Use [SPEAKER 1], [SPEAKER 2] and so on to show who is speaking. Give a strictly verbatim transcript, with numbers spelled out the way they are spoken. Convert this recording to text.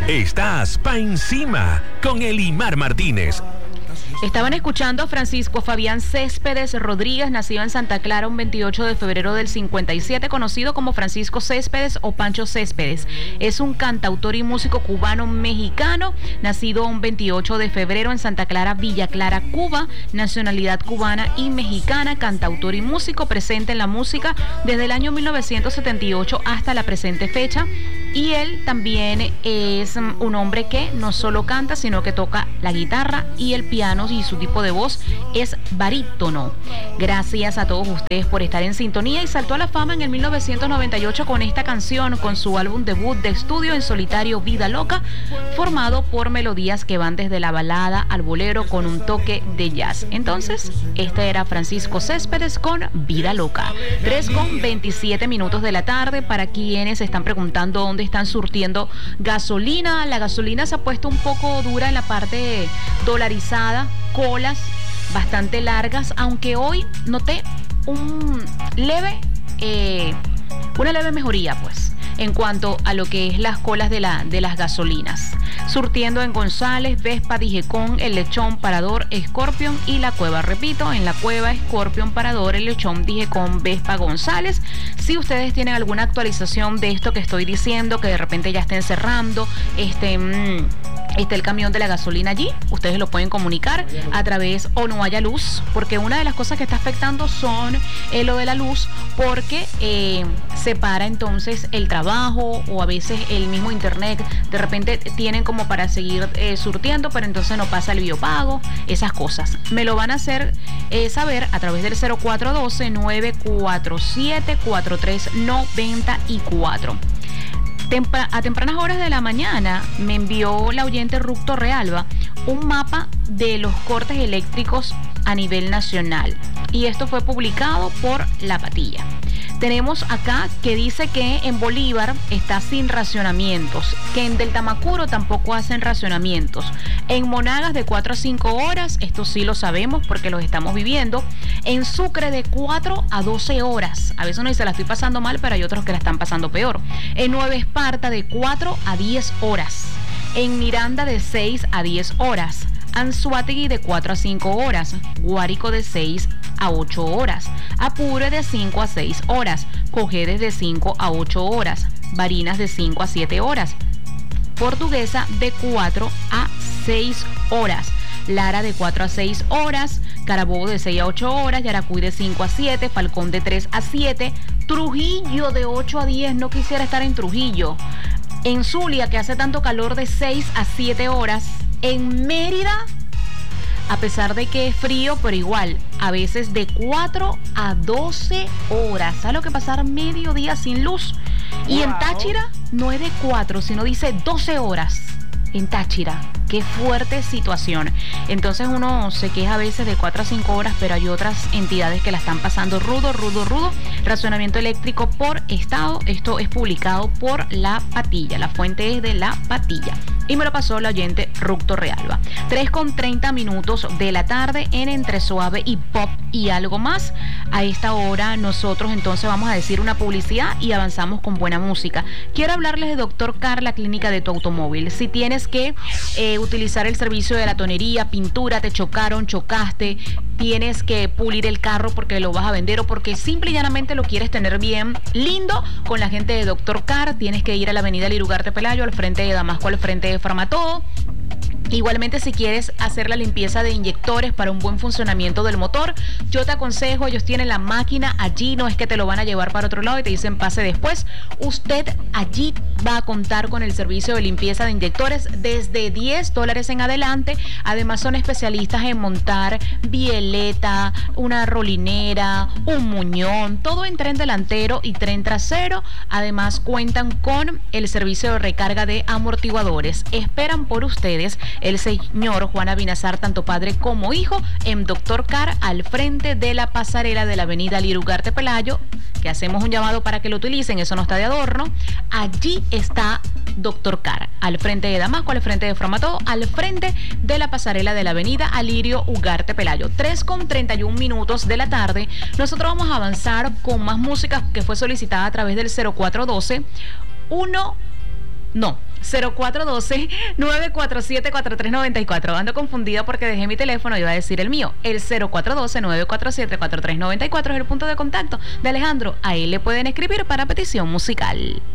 [SPEAKER 1] Estás pa' encima con Elimar Martínez.
[SPEAKER 2] Estaban escuchando a Francisco Fabián Céspedes Rodríguez, nacido en Santa Clara un veintiocho de febrero del cincuenta y siete, conocido como Francisco Céspedes o Pancho Céspedes. Es un cantautor y músico cubano-mexicano, nacido un veintiocho de febrero en Santa Clara, Villa Clara, Cuba, nacionalidad cubana y mexicana, cantautor y músico presente en la música desde el año mil novecientos setenta y ocho hasta la presente fecha. Y él también es un hombre que no solo canta, sino que toca la guitarra y el piano, y su tipo de voz es barítono. Gracias a todos ustedes por estar en sintonía, y saltó a la fama en el mil novecientos noventa y ocho con esta canción, con su álbum debut de estudio en solitario, Vida Loca, formado por melodías que van desde la balada al bolero con un toque de jazz. Entonces, este era Francisco Céspedes con Vida Loca. tres con veintisiete minutos de la tarde. Para quienes están preguntando dónde están surtiendo gasolina, la gasolina se ha puesto un poco dura en la parte dolarizada, colas bastante largas, aunque hoy noté un leve, eh, una leve mejoría, pues, en cuanto a lo que es las colas de, la, de las gasolinas. Surtiendo en González, Vespa, Dijecón, El Lechón, Parador, Scorpion y La Cueva. Repito, en La Cueva, Scorpion, Parador, El Lechón, Dijecón, Vespa, González. Si ustedes tienen alguna actualización de esto que estoy diciendo, que de repente ya estén cerrando, este... Mmm, está el camión de la gasolina allí, ustedes lo pueden comunicar a través, o no haya luz, porque una de las cosas que está afectando son eh, lo de la luz, porque eh, se para entonces el trabajo, o a veces el mismo internet, de repente tienen como para seguir eh, surtiendo, pero entonces no pasa el biopago, esas cosas. Me lo van a hacer eh, saber a través del cero cuatro uno dos, nueve cuatro siete, cuatro tres nueve cuatro. Tempra- a tempranas horas de la mañana me envió la oyente Ruth Torrealba un mapa de los cortes eléctricos a nivel nacional, y esto fue publicado por La Patilla. Tenemos acá que dice que en Bolívar está sin racionamientos, que en Deltamacuro tampoco hacen racionamientos, en Monagas de cuatro a cinco horas, esto sí lo sabemos porque los estamos viviendo, en Sucre de cuatro a doce horas, a veces uno dice la estoy pasando mal, pero hay otros que la están pasando peor, en Nueva Esparta de cuatro a diez horas, en Miranda de seis a diez horas, Anzoátegui de cuatro a cinco horas, Guárico de seis a ocho horas, Apure de cinco a seis horas, Cojedes de cinco a ocho horas, Barinas de cinco a siete horas, Portuguesa de cuatro a seis horas, Lara de cuatro a seis horas, Carabobo de seis a ocho horas, Yaracuy de cinco a siete, Falcón de tres a siete, Trujillo de ocho a diez, no quisiera estar en Trujillo, en Zulia, que hace tanto calor, de seis a siete horas, en Mérida, a pesar de que es frío, pero igual, a veces de cuatro a doce horas. ¿Sabes lo que pasar mediodía sin luz? Y wow. En Táchira no es de cuatro, sino dice doce horas. En Táchira, qué fuerte situación. Entonces uno se queja a veces de cuatro a cinco horas, pero hay otras entidades que la están pasando rudo, rudo, rudo. Racionamiento eléctrico por estado. Esto es publicado por La Patilla. La fuente es de La Patilla. Y me lo pasó la oyente Ruth Torrealba. tres con treinta minutos de la tarde en Entre Suave y Pop y algo más. A esta hora nosotros entonces vamos a decir una publicidad y avanzamos con buena música. Quiero hablarles de Doctor Car, la clínica de tu automóvil. Si tienes que eh, utilizar el servicio de la tonería, pintura, te chocaron, chocaste, tienes que pulir el carro porque lo vas a vender o porque simple y llanamente lo quieres tener bien lindo, con la gente de Doctor Car tienes que ir a la avenida Lirugarte Pelayo, al frente de Damasco, al frente de Farmatodo. Igualmente, si quieres hacer la limpieza de inyectores para un buen funcionamiento del motor, yo te aconsejo, ellos tienen la máquina allí, no es que te lo van a llevar para otro lado y te dicen pase después. Usted allí va a contar con el servicio de limpieza de inyectores desde diez dólares en adelante. Además, son especialistas en montar bieleta, una rolinera, un muñón, todo en tren delantero y tren trasero. Además, cuentan con el servicio de recarga de amortiguadores. Esperan por ustedes el señor Juan Abinazar, tanto padre como hijo, en Doctor Car, al frente de la pasarela de la avenida Lirugarte Pelayo, que hacemos un llamado para que lo utilicen, eso no está de adorno. Allí está Doctor Car, al frente de Damasco, al frente de Framato, al frente de la pasarela de la avenida Alirio Ugarte Pelayo. tres con treinta y un minutos de la tarde. Nosotros vamos a avanzar con más música que fue solicitada a través del cero cuatro uno dos, uno No, cero cuatro uno dos, nueve cuatro siete, cuatro tres nueve cuatro. Ando confundida porque dejé mi teléfono, iba a decir el mío. El cero cuatro uno dos, nueve cuatro siete, cuatro tres nueve cuatro es el punto de contacto de Alejandro. Ahí le pueden escribir para petición musical.